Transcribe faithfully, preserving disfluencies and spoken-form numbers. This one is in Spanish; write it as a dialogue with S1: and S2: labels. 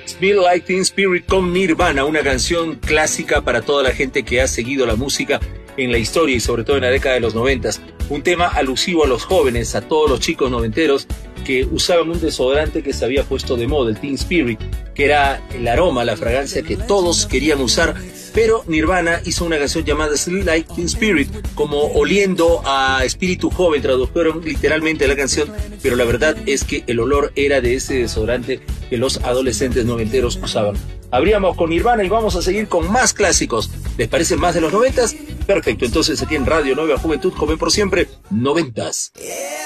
S1: Smell Like Teen Spirit con Nirvana, una canción clásica para toda la gente que ha seguido la música en la historia y sobre todo en la década de los noventas. Un tema alusivo a los jóvenes, a todos los chicos noventeros que usaban un desodorante que se había puesto de moda, el Teen Spirit, que era el aroma, la fragancia que todos querían usar. Pero Nirvana hizo una canción llamada Smell Like Teen Spirit, como oliendo a espíritu joven, tradujeron literalmente la canción, pero la verdad es que el olor era de ese desodorante que los adolescentes noventeros usaban. Abríamos con Nirvana y vamos a seguir con más clásicos. ¿Les parece más de los noventas? Perfecto, entonces aquí en Radio Nueva Juventud, joven por siempre, noventas.